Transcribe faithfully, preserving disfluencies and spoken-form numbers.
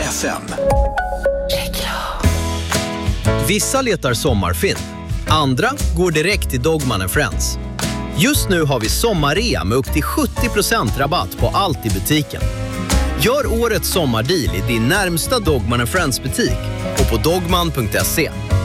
F M. Vissa letar sommarfilm, andra går direkt till Dogman and Friends. Just nu har vi sommarrea med upp till sjuttio procent rabatt på allt i butiken. Gör årets sommardeal i din närmsta Dogman and Friends butik och på dogman punkt se.